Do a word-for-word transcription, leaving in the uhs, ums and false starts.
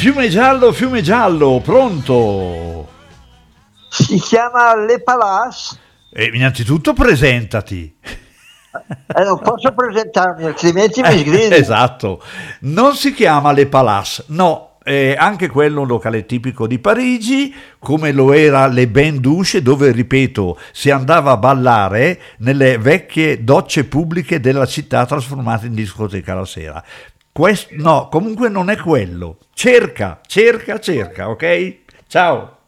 Fiume Giallo, Fiume Giallo, pronto? Si chiama Le Palace. E innanzitutto presentati. Eh, non posso presentarmi, altrimenti mi sgrido. Esatto, non si chiama Le Palace, no, è anche quello un locale tipico di Parigi, come lo era Le Bain Douche, dove, ripeto, si andava a ballare nelle vecchie docce pubbliche della città trasformate in discoteca la sera. Questo, no, comunque non è quello. Cerca, cerca, cerca, ok? Ciao.